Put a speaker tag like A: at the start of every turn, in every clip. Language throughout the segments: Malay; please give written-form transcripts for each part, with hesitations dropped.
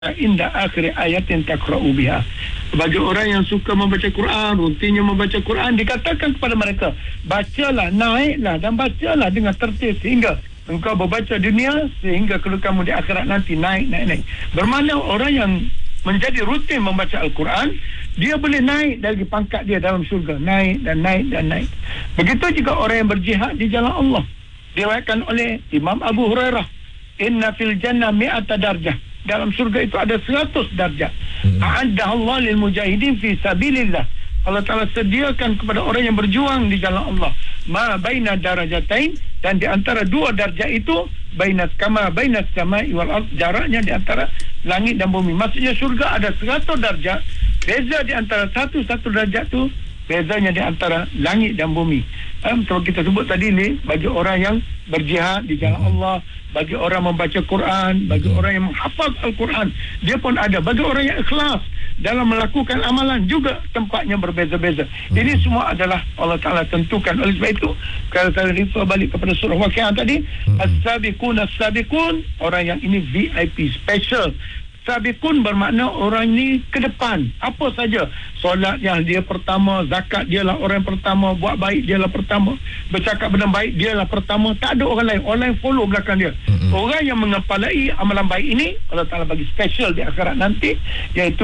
A: inda akhir ayatin taqra'u biha. Bagi orang yang suka membaca Quran, rutinnya membaca Quran, dikatakan kepada mereka, bacalah, naiklah dan bacalah dengan tertib sehingga engkau berbaca dunia, sehingga kalau kamu di akhirat nanti naik. Bermakna orang yang menjadi rutin membaca Al-Quran, dia boleh naik dari pangkat dia dalam syurga, naik dan naik. Begitu juga orang yang berjihad di jalan Allah. Diriwayatkan oleh Imam Abu Hurairah, inna fil jannah mi'ata darjah. Dalam surga itu ada 100 darjah. A'adda Allah lil mujahidin fi sabilillah. Allah Ta'ala sediakan kepada orang yang berjuang di jalan Allah ma baina darajatain, dan di antara dua darjah itu bainas samai wal ard, jaraknya di antara langit dan bumi. Maksudnya surga ada 100 darjah, beza di antara satu darjah tu bezanya di antara langit dan bumi. Kalau kita sebut tadi ni, bagi orang yang berjihad di jalan Allah, bagi orang membaca Quran, bagi orang yang menghafaz Al-Quran, dia pun ada. Bagi orang yang ikhlas dalam melakukan amalan juga tempatnya berbeza-beza. Ini semua adalah Allah Ta'ala tentukan. Oleh sebab itu, kalau saya refer balik kepada surah Waqiah tadi, as-sabiqun, orang yang ini VIP special. Sabiqun bermakna orang ni ke depan. Apa saja, solat yang dia pertama, zakat dialah orang pertama, buat baik dialah pertama, bercakap benda baik dialah pertama, tak ada orang lain. Orang lain follow belakang dia. Orang yang mengepalai amalan baik ini, Allah Ta'ala bagi special di akhirat nanti, iaitu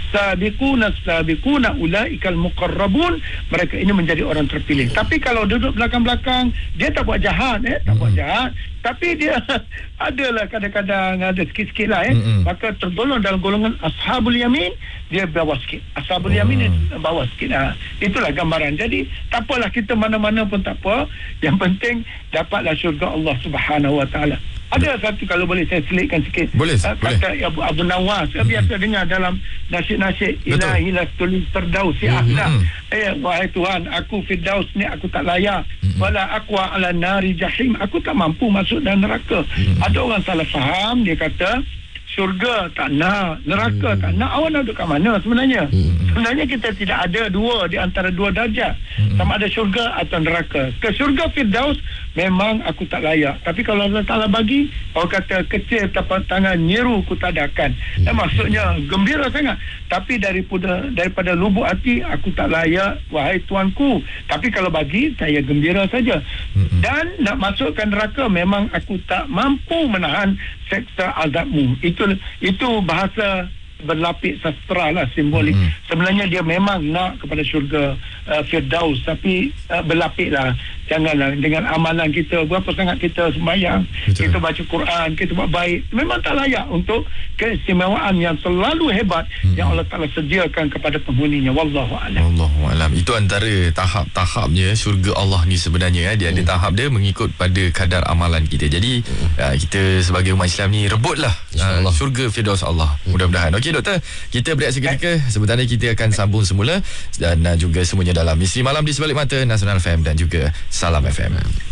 A: as-sabiquna ulaikal muqarrabun. Mereka ini menjadi orang terpilih. Tapi kalau duduk belakang-belakang, dia tak buat jahat, tapi dia adalah kadang-kadang ada sikit-sikit lah, maka tergolong dalam golongan ashabul yamin, dia bawah sikit. Ashabul yamin bawah sikit. Itulah gambaran. Jadi tak apalah, kita mana-mana pun tak apa, yang penting dapatlah syurga Allah Subhanahu wa Ta'ala. Ada satu, kalau boleh saya selitkan sikit, kata Abu Nawas, saya biasa dengar dalam nasyid-nasyid, ilahi tulis Firdaus wahai Tuhan, aku Firdaus ni aku tak layak, wala aqwa ala nari jahim, aku tak mampu masuk dalam neraka. Ada orang salah faham, dia kata syurga tak nak, neraka tak nak. Awak nak duduk kat mana sebenarnya? Sebenarnya kita tidak ada dua di antara dua darjah, sama ada syurga atau neraka. Ke syurga Firdaus memang aku tak layak, tapi kalau Allah Ta'ala bagi, orang kata kecil tapak tangan nyeru ku tadakan, maksudnya gembira sangat. Tapi daripada lubuk hati, aku tak layak wahai Tuanku, tapi kalau bagi, saya gembira saja. Dan nak masukkan neraka, memang aku tak mampu menahan seksa azabmu. Itu bahasa berlapik sastra lah, simbolik. Sebenarnya dia memang nak kepada syurga Firdaus, tapi berlapik lah. Janganlah dengan amalan kita, berapa sangat kita sembahyang, kita baca Quran, kita buat baik, memang tak layak untuk keistimewaan yang selalu hebat yang Allah Ta'ala sediakan kepada penghuninya. Wallahu'alam.
B: Itu antara tahap-tahapnya syurga Allah ni sebenarnya. Dia ada tahap dia mengikut pada kadar amalan kita. Jadi kita sebagai umat Islam ni rebutlah syurga Firdaus Allah. Mudah-mudahan. Okey doktor, kita berehat seketika. Sebentar ni kita akan sambung semula dan juga semuanya dalam Misteri Malam di Sebalik Mata Nasional FM dan juga Salam FM.